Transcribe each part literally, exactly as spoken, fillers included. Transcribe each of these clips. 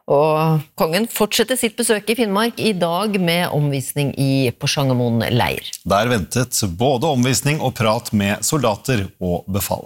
Og kongen fortsetter sitt besøk i Finnmark i dag med omvisning i Porsangermoen leir. Der ventet både omvisning og prat med soldater og befal.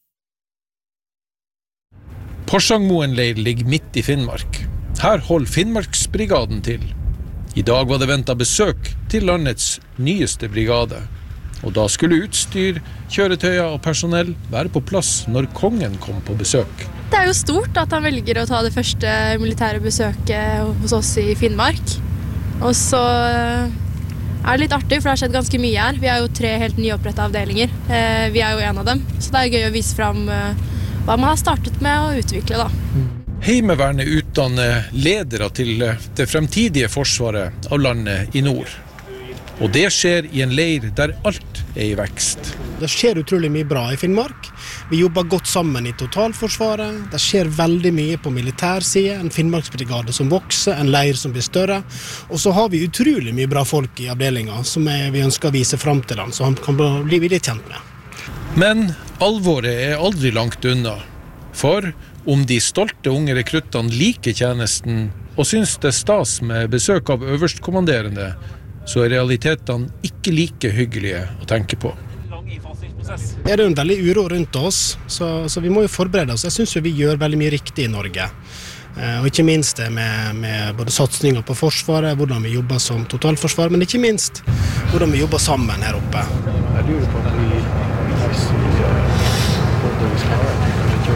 Porsangermoen leir ligger midt i Finnmark. Her holder Finnmarksbrigaden til. I dag var det ventet besøk til landets nyeste brigade. Og da skulle utstyr, kjøretøyer og personell være på plass når kongen kom på besøk. Det er jo stort at han velger å ta det første militære besøket hos oss i Finnmark. Og så er det litt artig, for det har skjedd ganske mye her. Vi har jo tre helt nyopprettet avdelinger. Vi er jo en av dem, så det er gøy å vise frem hva man har startet med å utvikle da. Heimevernet utdanner ledere til det fremtidige forsvaret av landet i nord. Og det skjer i en leir der alt er i vekst. Det skjer utrolig mye bra i Finnmark. Vi jobber godt sammen i totalforsvaret. Det skjer veldig mye på militærsiden. En Finnmarksbrigade som vokser, en leir som blir større. Og så har vi utrolig mye bra folk i avdelingen som vi ønsker å vise frem til dem, så han kan bli litt kjent med. Men alvoret er aldri langt unna. For om de stolte unge rekruttene liker tjenesten og synes det er stas med besøk av øverstkommanderende, så er realitetene ikke like hyggelige å tenke på. Det er en veldig uro rundt oss, så, så vi må jo forberede oss. Jeg synes jo vi gjør veldig mye riktig i Norge. Eh, og ikke minst det med, med både satsninger på forsvaret, hvordan vi jobber som totalforsvar, men ikke minst hvordan vi jobber sammen her oppe. Jeg lurer på at vi viser både vi skal ha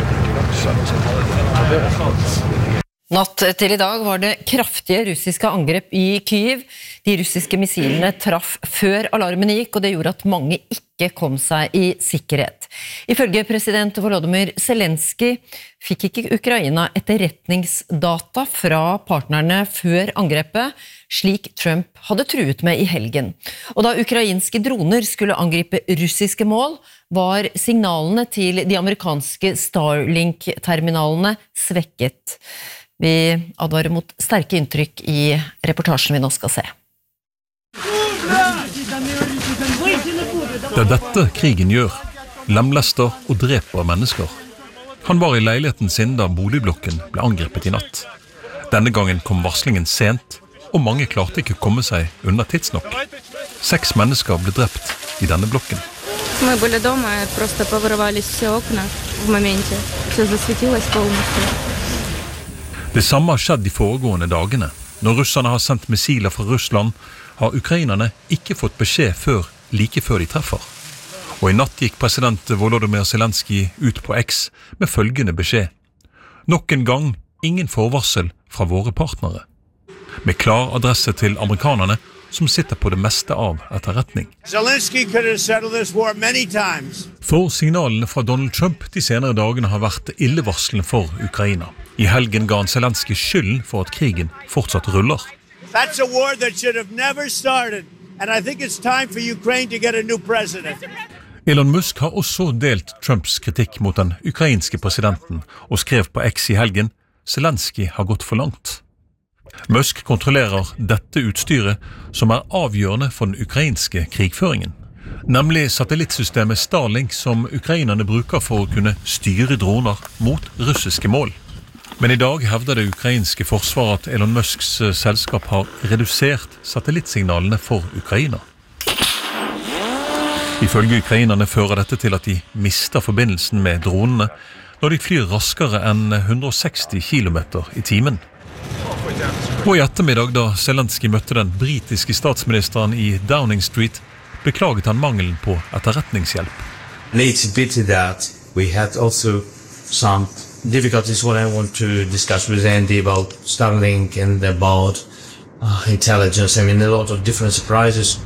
Natt til i dag var det kraftige russiske angrep i Kyiv. De russiske missilene traff før alarmen gikk, og det gjorde at mange ikke kom seg i sikkerhet. Ifølge president Volodymyr Zelensky fikk ikke Ukraina etterretningsdata fra partnerne før angrepet, slik Trump hadde truet med i helgen. Og da ukrainske droner skulle angripe russiske mål, var signalene til de amerikanske Starlink-terminalene svekket. Vi advarer mot sterke inntrykk i reportasjen vi nå skal se. Det er dette krigen gjør. Lemlester og dreper mennesker. Han var i leiligheten sin da boligblokken ble angrepet i natt. Denne gangen kom varslingen sent, og mange klarte ikke å komme seg unna tidsnok. Seks mennesker ble drept i denne blokken. Мы были дома, просто поворовались все окна в моменте. Все засветилось полностью. Det samme har skjedd de foregående dagene. Når russerne har sendt missiler fra Russland, har ukrainerne ikke fått beskjed før like før de treffer. Og i natt gikk president Volodymyr Zelensky ut på X med følgende beskjed. Nok en gang ingen forvarsel fra våre partnere. Med klar adresse til amerikanerne som sitter på det meste av etterretning. For signalene fra Donald Trump de senere dagene har vært illevarslende for Ukraina. I helgen ga han Zelensky skylden for at krigen fortsatt ruller. That's a war that should have never started, and I think it's time for Ukraine to get a new president. Elon Musk har også delt Trumps kritikk mot den ukrainske presidenten og skrev på X i helgen Zelensky har gått for langt. Musk kontrollerer dette utstyret som er avgjørende for den ukrainske krigføringen, nemlig satellittsystemet Starlink som ukrainerne bruker for å kunne styre droner mot russiske mål. Men i dag hevder det ukrainske forsvaret at Elon Musks selskap har redusert satellittsignalene for Ukraina. Ifølge ukrainerne fører dette til at de mister forbindelsen med dronene når de flyr raskere enn hundre og seksti kilometer i timen. Og i ettermiddag da Zelensky møtte den britiske statsministeren i Downing Street, beklaget han mangelen på etterretningshjelp. It's a pity that we had also some difficulties what I want to discuss with Andy about Starlink and about uh, intelligence. I mean, a lot of different surprises.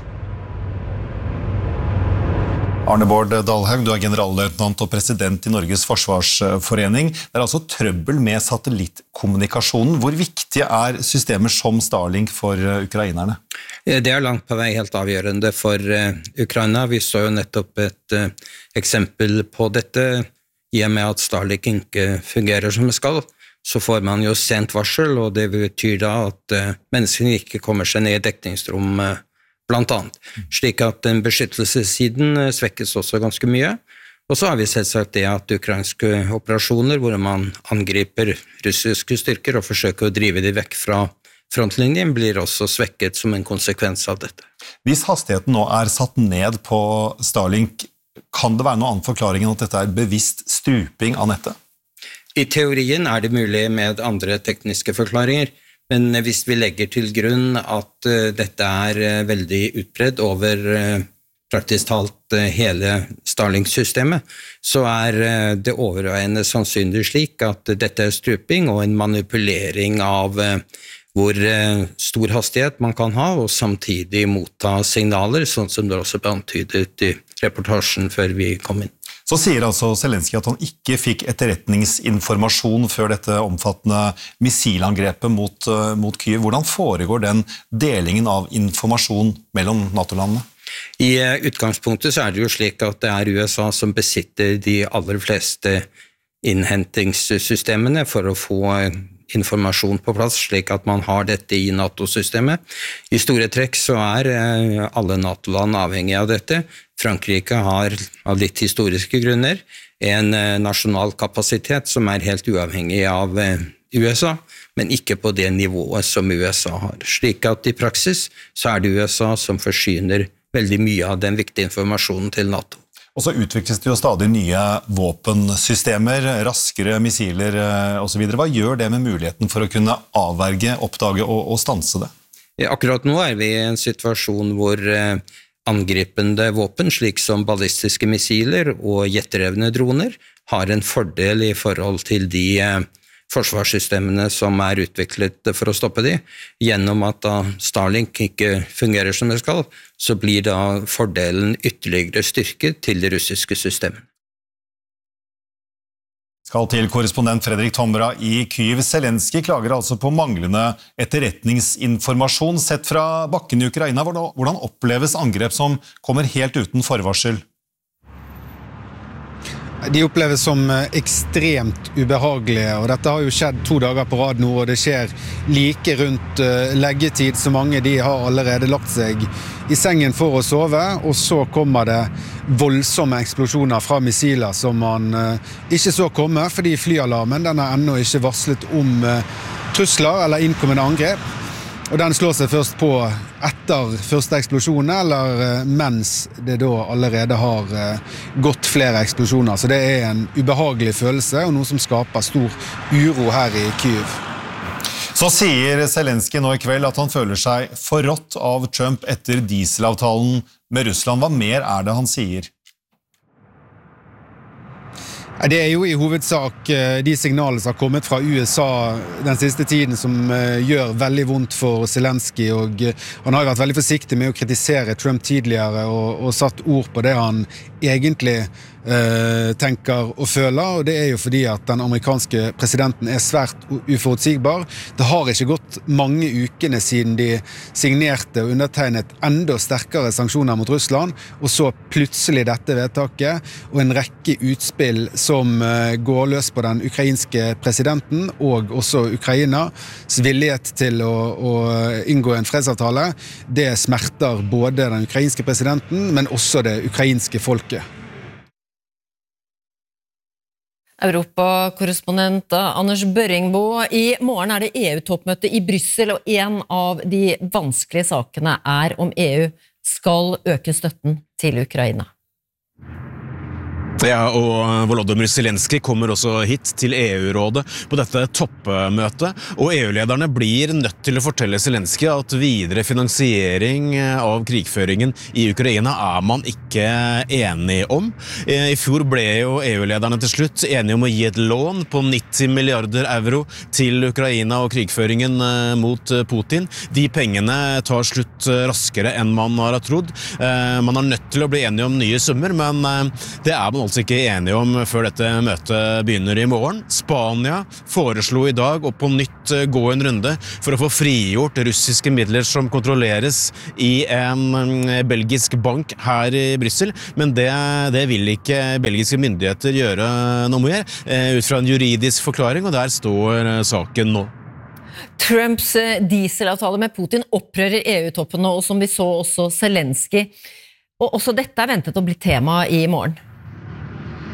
Arne Bård Dalhaug, du er generalløytnant og president i Norges Forsvarsforening. Det er altså trøbbel med satellittkommunikasjonen. Hvor viktige er systemer som Starlink for ukrainerne? Det er langt på vei helt avgjørende for Ukraina. Vi så jo nettopp et uh, eksempel på dette. I og med at Starlink ikke fungerer som det skal, så får man jo sent varsel, og det betyr da at uh, menneskene ikke kommer seg ned i dekningsrom uh, blant annet. Slik at den beskyttelsessiden uh, svekkes også ganske mye, Og så har vi selvsagt det at ukrainske operasjoner, hvor man angriper russiske styrker og forsøker å drive de vekk fra frontlinjen, blir også svekket som en konsekvens av dette. Hvis hastigheten nå er satt ned på Starlink, kan det være noen annen forklaring enn at dette er bevisst struping av nettet? I teorien er det mulig med andre tekniske forklaringer, men hvis vi legger til grunn at uh, dette er uh, veldig utbredt over uh, praktisk talt uh, hele Starlink-systemet, så er uh, det overveiende sannsynlig slik at uh, dette er struping og en manipulering av uh, hvor uh, stor hastighet man kan ha, og samtidig motta signaler, sånn som det også ble antydet i reportasjen før vi kom inn. Så sier altså Zelensky at han ikke fikk etterretningsinformasjon før dette omfattende missilangrepet mot, uh, mot Kyiv. Hvordan foregår den delingen av informasjon mellom NATO-landene? I uh, utgangspunktet så er det jo slik at det er U S A som besitter de aller fleste innhentingssystemene for å få uh, informasjon på plass, slik at man har dette i NATO-systemet. I store trekk så er uh, alle NATO-land avhengige av dette. Frankrike har av litt historiske grunner en nasjonal kapasitet som er helt uavhengig av U S A, men ikke på det nivået som U S A har. Slik at i praksis så er det U S A som forsyner veldig mye av den viktige informasjonen til NATO. Og så utvikles det jo stadig nye våpensystemer, raskere missiler og så videre. Hva gjør det med muligheten for å kunne avverge, oppdage og, og stanse det? Akkurat nå er vi i en situasjon hvor angripende våpen, slik som ballistiske missiler og jetterevne droner, har en fordel i forhold til de eh, forsvarssystemene som er utviklet for å stoppe de. Gjennom at da Starlink ikke fungerer som det skal, så blir da fordelen ytterligere styrket til de russiske systemene. Skal til korrespondent Fredrik Tomra i Kyiv. Zelensky klager altså på manglende etterretningsinformasjon sett fra bakken i Ukraina. Hvordan oppleves angrep som kommer helt uten forvarsel? De oppleves som ekstremt ubehagelige, og dette har jo skjedd to dager på rad nå, og det skjer like rundt leggetid, så mange de har allerede lagt seg i sengen for å sove, og så kommer det voldsomme eksplosjoner fra missiler som man ikke så komme, fordi flyalarmen den er ennå ikke varslet om trusler eller innkommende angrep. Og den slår seg først på etter første eksplosjonen, eller mens det da allerede har gått flere eksplosjoner. Så det er en ubehagelig følelse, og noe som skaper stor uro her i Kyiv. Så sier Zelensky nå i kveld at han føler seg forrådt av Trump etter dieselavtalen med Russland. Hva mer er det han sier? Det er jo i hovedsak de signalene som har kommet fra U S A den siste tiden som gjør veldig vondt for Zelensky, og han har vært veldig forsiktig med å kritisere Trump tidligere og, og satt ord på det han egentlig eh, tenker og føler, og det er jo fordi at den amerikanske presidenten er svært uforutsigbar. Det har ikke gått mange ukene siden de signerte og undertegnet enda sterkere sanksjoner mot Russland, og så plutselig dette vedtaket og en rekke utspill som eh, går løs på den ukrainske presidenten og også Ukrainas villighet til å, å inngå en fredsavtale. Det smerter både den ukrainske presidenten, men også det ukrainske folket. Europakorrespondent Anders Børringbo, i morgen er det E U-toppmøte i Brussel, og en av de vanskelige sakene er om E U skal øke støtten til Ukraina. Ja, og Volodymyr Zelensky kommer også hit til E U-rådet på dette toppmøtet, og E U-lederne blir nødt til å fortelle Zelensky at videre finansiering av krigføringen i Ukraina er man ikke enig om. I fjor ble jo E U-lederne til slutt enige om å gi et lån på nitti milliarder euro til Ukraina og krigføringen mot Putin. De pengene tar slutt raskere enn man har trodd. Man er nødt til å bli enige om nye summer, men det er man altså ikke enige om før dette møtet begynner i morgen. Spania foreslo i dag å på nytt gå en runde for å få frigjort russiske midler som kontrolleres i en belgisk bank her i Brussel, men det, det vil ikke belgiske myndigheter gjøre noe mer, ut fra en juridisk forklaring, og der står saken nå. Trumps dieselavtale med Putin opprører E U-toppene, og som vi så også Zelensky. Og også dette er ventet å bli tema i morgen.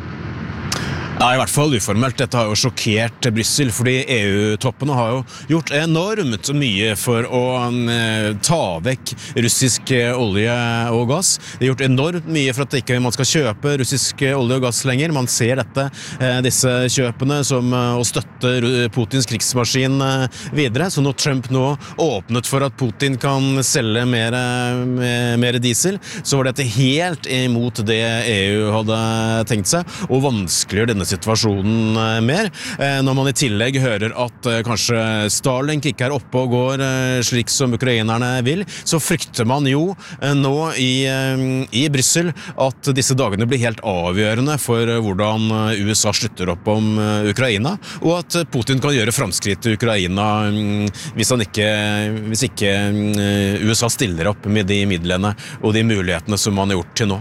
Ja, i hvert fall uformelt. Dette har jo sjokkert Brussel, fordi E U-toppene har jo gjort enormt mye for å eh, ta vekk russisk olje og gass. De har gjort enormt mye for at ikke man skal kjøpe russisk olje og gass lenger. Man ser dette, eh, disse kjøpene som eh, å støtte Putins krigsmaskin eh, videre. Så når Trump nå åpnet for at Putin kan selge mer, mer, mer diesel, så var dette helt imot det E U hadde tenkt seg, og vanskeliggjør denne situasjonen mer. Når man i tillegg hører at kanskje Starlink ikke er oppe og går slik som ukrainerne vil, så frykter man jo nå i, i Brussel at disse dagene blir helt avgjørende for hvordan U S A slutter opp om Ukraina, og at Putin kan gjøre fremskritt i Ukraina hvis, han ikke, hvis ikke U S A stiller opp med de midlene og de mulighetene som man har gjort til nå.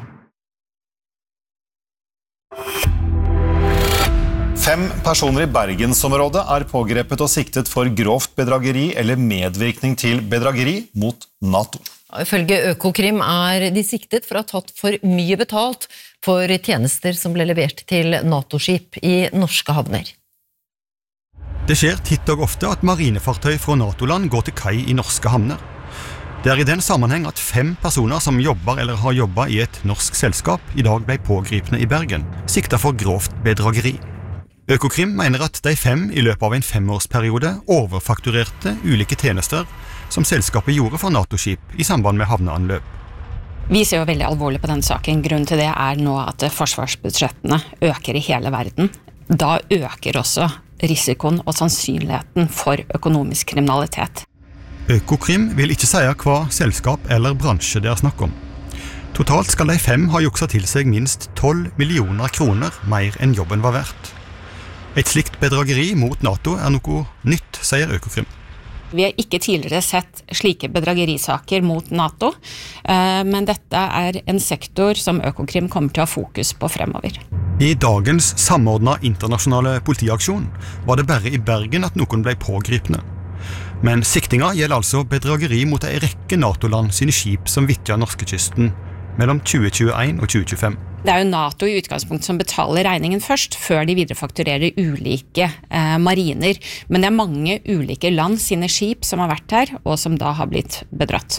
Fem personer i Bergensområdet er pågrepet og siktet for grovt bedrageri eller medvirkning til bedrageri mot NATO. Ifølge Økokrim er de siktet for å ha tatt for mye betalt for tjenester som ble levert til NATO-skip i norske havner. Det skjer titt og ofte at marinefartøy fra NATO-land går til kai i norske havner. Det er i den sammenheng at fem personer som jobber eller har jobbet i et norsk selskap i dag ble pågripne i Bergen, siktet for grovt bedrageri. Økokrim mener at de fem i løpet av en femårsperiode overfakturerte ulike tjenester som selskapet gjorde for NATO-skip i samband med havneanløp. Vi ser jo veldig alvorlig på den saken. Grunnen til det er nå at forsvarsbudsjettene øker i hele verden. Da øker også risikoen og sannsynligheten for økonomisk kriminalitet. Økokrim vil ikke si hva selskap eller bransje det er snakk om. Totalt skal de fem ha jukset til seg minst tolv millioner kroner mer enn jobben var verdt. Et slikt bedrageri mot NATO er noe nytt, sier Økokrim. Vi har ikke tidligere sett slike bedragerisaker mot NATO, men dette er en sektor som Økokrim kommer til å ha fokus på fremover. I dagens samordnet internasjonale politiaksjon var det bare i Bergen at noen ble pågripne. Men siktinga gjelder altså bedrageri mot en rekke NATO-land sine skip som vittjer norskekysten mellom tjue tjueen og tjue tjuefem. Det er jo NATO i utgangspunktet som betaler regningen først, før de viderefakturerer ulike eh, mariner. Men det er mange ulike land sine skip som har vært her, og som da har blitt bedratt.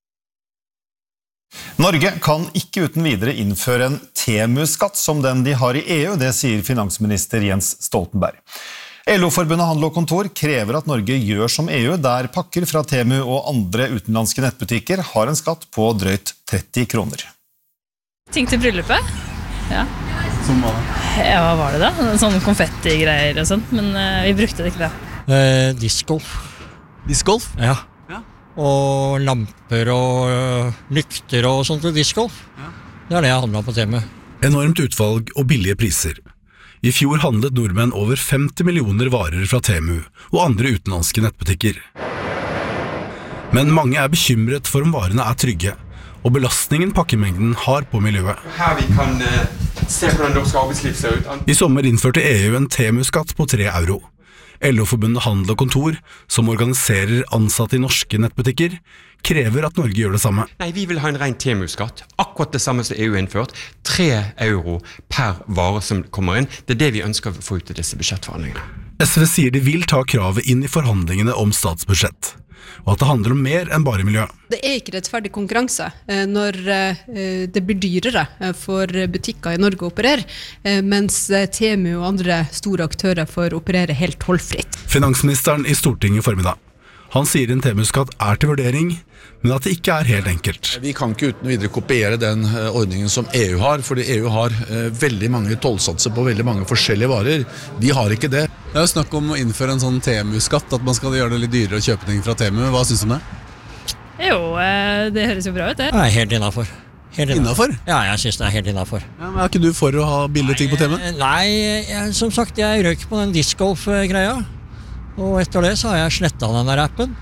Norge kan ikke uten videre innføre en Temu-skatt som den de har i E U, det sier finansminister Jens Stoltenberg. L O-forbundet Handel og Kontor krever at Norge gjør som E U, der pakker fra Temu og andre utenlandske nettbutikker har en skatt på drøyt tretti kroner. Ting til bryllupet? Ja. Som hva? Ja, hva var det da? Sånne konfetti-greier og sånt, men uh, vi brukte det ikke det. Eh, discgolf. Discgolf? Ja. ja. Og lamper og uh, lykter og sånt til discgolf. Ja. Det er det jeg handler på Temu. Enormt utvalg og billige priser. I fjor handlet nordmenn over femti millioner varer fra Temu og andre utenlandske nettbutikker. Men mange er bekymret for om varene er trygge, og belastningen pakkemengden har på miljøet. Her vi kan uh, se hvordan norsk arbeidsliv ser ut. I sommer innførte E U en Temu-skatt på tre euro. L O-forbundet Handel og Kontor, som organiserer ansatte i norske nettbutikker, krever at Norge gjør det samme. Nei, vi vil ha en ren Temu-skatt. Akkurat det samme som E U har innført. Tre euro per vare som kommer inn. Det er det vi ønsker å få ut i disse budsjettforhandlingene. S V sier de vil ta kravet inn i forhandlingene om statsbudsjett, og at det handler om mer enn bare miljø. Det er ikke rettferdig konkurranse når det blir dyrere for butikker i Norge å operere, mens Temu og andre store aktører får operere helt tollfritt. Finansministeren i Stortinget formiddag. Han sier en Temu-skatt er til vurdering, men at det ikke er helt enkelt. Vi kan ikke uten videre kopiere den ordningen som E U har, fordi E U har veldig mange tollsatser på veldig mange forskjellige varer. Vi har ikke det. Det er jo snakk om å innføre en sånn Temu-skatt, at man skal gjøre det litt dyrere å kjøpe ting fra Temu. Hva synes du om det? Jo, det høres jo bra ut, det. Jeg er helt innenfor. Helt innenfor? Ja, jeg synes det er helt innenfor. Ja, men er ikke du for å ha billige ting på Temu? Nei, jeg, som sagt, jeg røk på den discgolf-greia. Og etter det så har jeg slettet den der appen.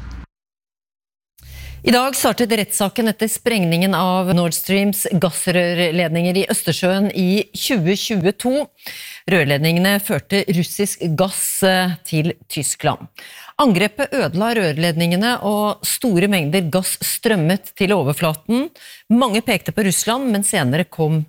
I dag startet rettssaken etter sprengningen av Nord Streams gassrørledninger i Østersjøen i tjue tjueto. Rørledningene førte russisk gass til Tyskland. Angrepet ødela rørledningene, og store mengder gass strømmet til overflaten. Mange pekte på Russland, men senere kom